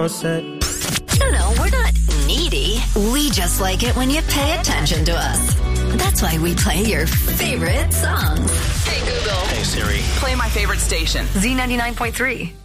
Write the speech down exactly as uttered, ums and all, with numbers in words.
No, no, we're not needy. We just like it when you pay attention to us. That's why we play your favorite songs. Hey, Google. Hey, Siri. Play my favorite station. Z ninety-nine point three.